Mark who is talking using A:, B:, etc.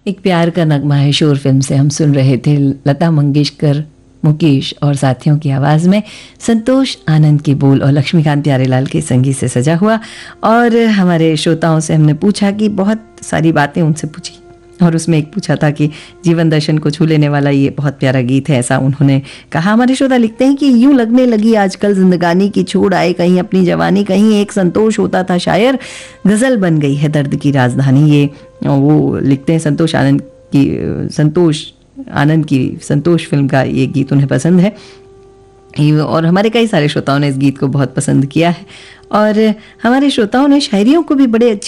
A: एक प्यार का नगमा है शोर फिल्म से हम सुन रहे थे लता मंगेशकर, मुकेश और साथियों की आवाज़ में संतोष आनंद के बोल और लक्ष्मीकांत प्यारेलाल के संगीत से सजा हुआ। और हमारे श्रोताओं से हमने पूछा कि बहुत सारी बातें उनसे पूछी और उसमें एक पूछा था कि जीवन दर्शन को छू लेने वाला ये बहुत प्यारा गीत है, ऐसा उन्होंने कहा। हमारे श्रोता लिखते हैं कि यूं लगने लगी आजकल जिंदगानी की छोड़ आए कहीं अपनी जवानी, कहीं एक संतोष होता था शायर, गजल बन गई है दर्द की राजधानी। ये वो लिखते हैं संतोष आनंद की संतोष फिल्म का ये गीत उन्हें पसंद है। और हमारे कई सारे श्रोताओं ने इस गीत को बहुत पसंद किया है और हमारे श्रोताओं ने शायरियों को भी बड़े अच्छे